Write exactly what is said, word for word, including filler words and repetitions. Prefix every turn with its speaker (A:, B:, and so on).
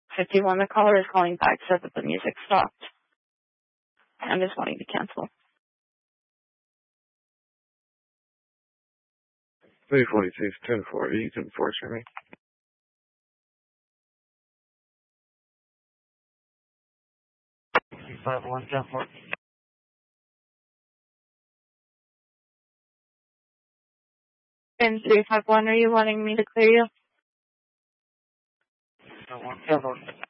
A: fifty-one, the caller is calling back, said that the music stopped. I'm just wanting to cancel.
B: three forty-two, ten forty, you can force me. five one, ten forty.
A: In three five one, are you wanting me to clear you?
B: ten forty.